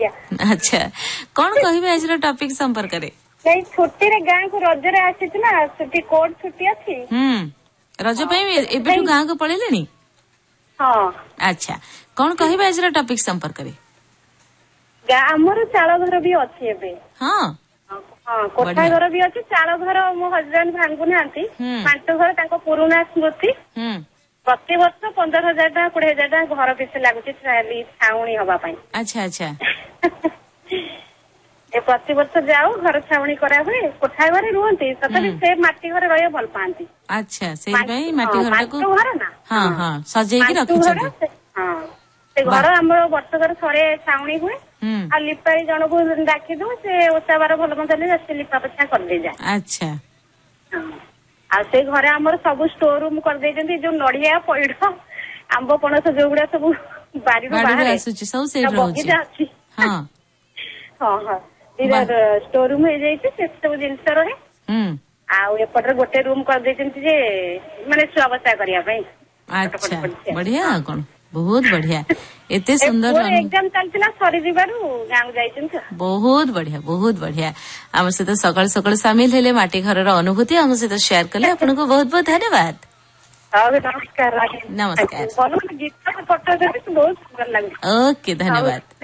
ଆଜ୍ଞା। ଆଚ୍ଛା କଣ କହିବେ ଆଜିର ଟପିକ ସମ୍ପର୍କରେ? ସେଇ ଛୁଟିରେ ଗାଁକୁ ରଜରେ ଆସିଛି ନା, ଛୁଟି କୋର୍ଟ ଛୁଟି ଅଛି। ରଜ ପାଇଁ ଏବେଠୁ ଗାଁକୁ ପଳେଇଲେଣି? ହଁ। ଆଚ୍ଛା କଣ କହିବେ ଆଜିର ଟପିକ ସମ୍ପର୍କରେ? ଆମର ଚାଳ ଘର ବି ଅଛି ଏବେ। ହଁ ହଁ କୋଠା ଘର ବି ଅଛି, ଚାଳ ଘର ମୋ ହଜବେଣ୍ଡ ଭାଙ୍ଗୁ ନାହାନ୍ତି, ମାଣ୍ଟୁ ଘର ତାଙ୍କ ପୁରୁଣା ସ୍ମୃତି। ପ୍ରତିବର୍ଷ 15,000 ଟଙ୍କା 20,000 ଟଙ୍କା ଘର ପିଛା ଲାଗୁଛି ଛାଉଣି ହବା ପାଇଁ। ଆଚ୍ଛା ଆଚ୍ଛା ଏ ପ୍ରତିବର୍ଷ ଯାଉ ଘର ଛାଉଣି କରା ହୁଏ। କୋଠା ଘରେ ରୁହନ୍ତି, ତଥାପି ସେ ମାଟି ଘରେ ରହିବା ଭଲ ପାଆନ୍ତି। ଆଚ୍ଛା ସେଇଥିପାଇଁ ମାଟି ଘରଟାକୁ ମାଣ୍ଟୁ ଘର ନା ସଜେଇକି ରଖିଛନ୍ତି। ସେ ଘର ଆମର ବର୍ଷକରେ ଥରେ ଛାଉଣି ହୁଏ। ଆଉ ଲିପାଳି ଜଣକୁ ଡାକି ଦଉ, ସେ ଓଷା ବାର ଭଲ ମନ୍ଦ ହେଲେ ସେ ଲିପା ପୋଛା କରିଦେଇଯାଏ। ଆଚ୍ଛା ଆଉ ସେଇ ଘରେ ଆମର ସବୁ ଷ୍ଟୋର ରୁମ କରିଦେଇଛନ୍ତି, ଯୋଉ ନଡିଆ ପଇଡ ଆମ୍ବ ପଣସ ଯୋଉଗୁଡା ସବୁ ବାଡିରୁ ବାହାରେ ଆସୁଛି ସବୁ ସେଇଠି ରହୁଛି। ବଗିଚା ଅଛି। ହଁ ଷ୍ଟୋର ରୁମ ହେଇଯାଇଛି, ସେ ସବୁ ଜିନିଷ ରହେ। ଆଉ ଏପଟରେ ଗୋଟେ ରୁମ କରିଦେଇଛନ୍ତି ଯେ ମାନେ ଛୁଆ ବସା କରିବା ପାଇଁ। ଆଚ୍ଛା ବଢିଆ ଆଉ କଣ, ବହୁତ ବଢିଆ। ଏତେ ସୁନ୍ଦର ଏକ୍ସାମ ଚାଲିଥିଲା ସରିଯିବାରୁ ଗାଁକୁ ଯାଇଛନ୍ତି। ବହୁତ ବଢିଆ ବହୁତ ବଢିଆ। ଆମ ସହିତ ସକାଳୁ ସକାଳୁ ସାମିଲ ହେଲେ, ମାଟି ଘରର ଅନୁଭୂତି ଆମ ସହିତ ସେୟାର କଲେ, ଆପଣଙ୍କୁ ବହୁତ ବହୁତ ଧନ୍ୟବାଦ। ନମସ୍କାର। ନମସ୍କାର। ଗୀତ ପଠେଇଦେବେ, ବହୁତ ସୁନ୍ଦର ଲାଗୁଛି। ଓକେ ଧନ୍ୟବାଦ।